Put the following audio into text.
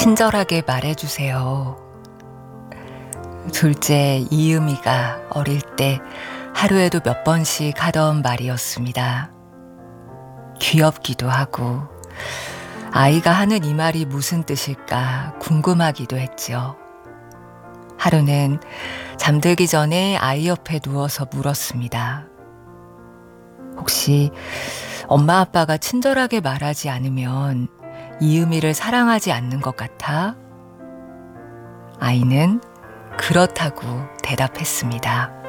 친절하게 말해주세요. 둘째 이음이가 어릴 때 하루에도 몇 번씩 하던 말이었습니다. 귀엽기도 하고 아이가 하는 이 말이 무슨 뜻일까 궁금하기도 했지요. 하루는 잠들기 전에 아이 옆에 누워서 물었습니다. 혹시 엄마 아빠가 친절하게 말하지 않으면 이음이를 사랑하지 않는 것 같아? 아이는 그렇다고 대답했습니다.